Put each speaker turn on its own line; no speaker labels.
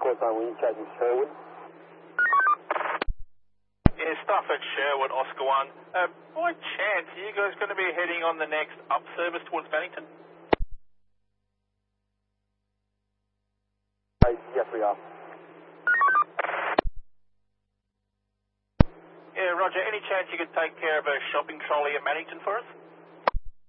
Queensland, we're chasing Sherwood.
Yeah, stuff at Sherwood, Oscar 1. By chance, are you guys going to be heading on the next up service towards Bennington?
Yes, we are.
Yeah, Roger. Any chance you could take care of a shopping trolley at Bennington for us?